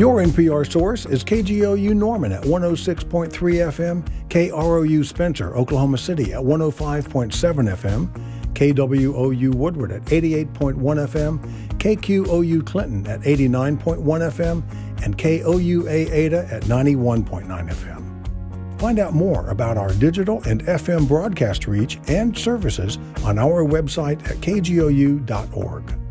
Your NPR source is KGOU Norman at 106.3 FM, KROU Spencer, Oklahoma City at 105.7 FM, KWOU Woodward at 88.1 FM, KQOU Clinton at 89.1 FM, and KOUA Ada at 91.9 FM. Find out more about our digital and FM broadcast reach and services on our website at kgou.org.